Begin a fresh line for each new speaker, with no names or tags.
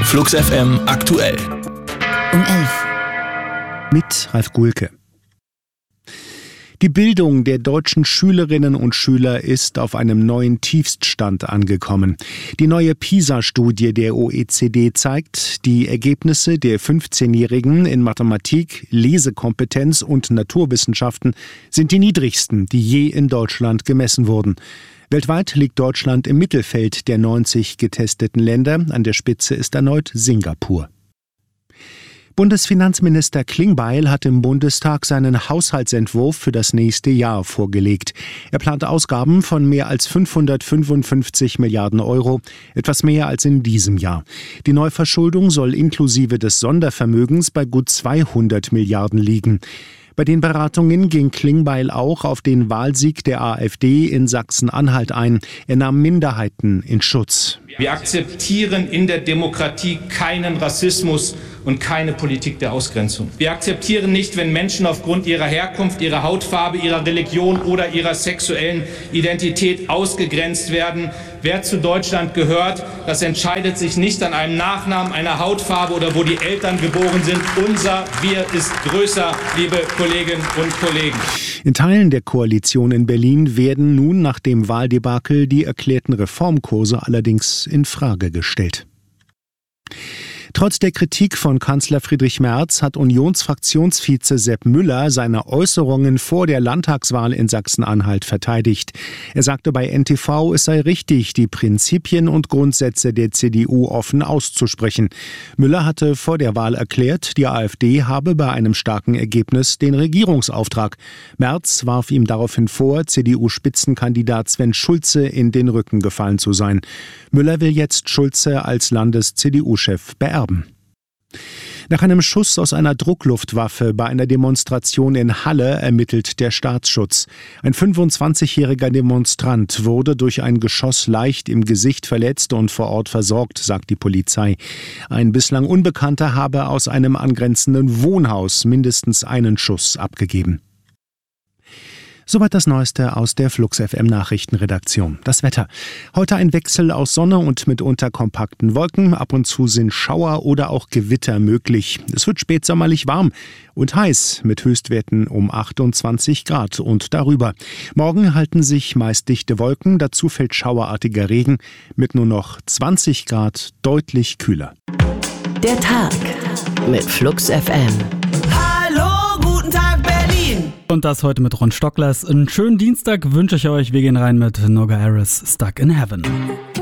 Flux FM aktuell.
Um 11.
Mit Ralf Gulke. Die Bildung der deutschen Schülerinnen und Schüler ist auf einem neuen Tiefststand angekommen. Die neue PISA-Studie der OECD zeigt, die Ergebnisse der 15-Jährigen in Mathematik, Lesekompetenz und Naturwissenschaften sind die niedrigsten, die je in Deutschland gemessen wurden. Weltweit liegt Deutschland im Mittelfeld der 90 getesteten Länder. An der Spitze ist erneut Singapur. Bundesfinanzminister Klingbeil hat im Bundestag seinen Haushaltsentwurf für das nächste Jahr vorgelegt. Er plant Ausgaben von mehr als 555 Milliarden Euro, etwas mehr als in diesem Jahr. Die Neuverschuldung soll inklusive des Sondervermögens bei gut 200 Milliarden liegen. Bei den Beratungen ging Klingbeil auch auf den Wahlsieg der AfD in Sachsen-Anhalt ein. Er nahm Minderheiten in Schutz.
Wir akzeptieren in der Demokratie keinen Rassismus und keine Politik der Ausgrenzung. Wir akzeptieren nicht, wenn Menschen aufgrund ihrer Herkunft, ihrer Hautfarbe, ihrer Religion oder ihrer sexuellen Identität ausgegrenzt werden. Wer zu Deutschland gehört, das entscheidet sich nicht an einem Nachnamen, einer Hautfarbe oder wo die Eltern geboren sind. Unser Wir ist größer, liebe Kolleginnen und Kollegen.
In Teilen der Koalition in Berlin werden nun nach dem Wahldebakel die erklärten Reformkurse allerdings in Frage gestellt. Trotz der Kritik von Kanzler Friedrich Merz hat Unionsfraktionsvize Sepp Müller seine Äußerungen vor der Landtagswahl in Sachsen-Anhalt verteidigt. Er sagte bei NTV, es sei richtig, die Prinzipien und Grundsätze der CDU offen auszusprechen. Müller hatte vor der Wahl erklärt, die AfD habe bei einem starken Ergebnis den Regierungsauftrag. Merz warf ihm daraufhin vor, CDU-Spitzenkandidat Sven Schulze in den Rücken gefallen zu sein. Müller will jetzt Schulze als Landes-CDU-Chef beerben. Nach einem Schuss aus einer Druckluftwaffe bei einer Demonstration in Halle ermittelt der Staatsschutz. Ein 25-jähriger Demonstrant wurde durch ein Geschoss leicht im Gesicht verletzt und vor Ort versorgt, sagt die Polizei. Ein bislang Unbekannter habe aus einem angrenzenden Wohnhaus mindestens einen Schuss abgegeben. Soweit das Neueste aus der Flux FM Nachrichtenredaktion. Das Wetter. Heute ein Wechsel aus Sonne und mitunter kompakten Wolken. Ab und zu sind Schauer oder auch Gewitter möglich. Es wird spätsommerlich warm und heiß mit Höchstwerten um 28 Grad und darüber. Morgen halten sich meist dichte Wolken. Dazu fällt schauerartiger Regen mit nur noch 20 Grad deutlich kühler.
Der Tag mit Flux FM.
Und das heute mit Ron Stocklers. Einen schönen Dienstag wünsche ich euch. Wir gehen rein mit Noga Aris, Stuck in Heaven.